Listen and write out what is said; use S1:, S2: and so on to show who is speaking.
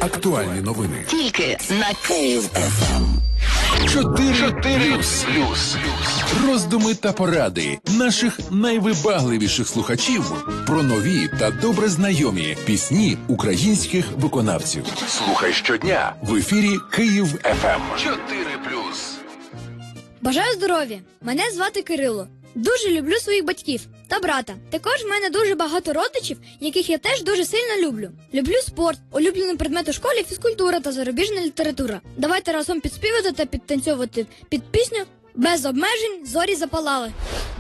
S1: Актуальні новини.
S2: Тільки на Київ ФМ.
S1: 4+. Роздуми та поради наших найвибагливіших слухачів про нові та добре знайомі пісні українських виконавців. Слухай щодня в ефірі Київ ФМ. 4+.
S3: Бажаю здоров'я! Мене звати Кирило. Дуже люблю своїх батьків та брата. Також в мене дуже багато родичів, яких я теж дуже сильно люблю. Люблю спорт, улюблений предмет у школі – фізкультура та зарубіжна література. Давайте разом підспівати та підтанцьовувати під пісню «Без обмежень зорі запалали».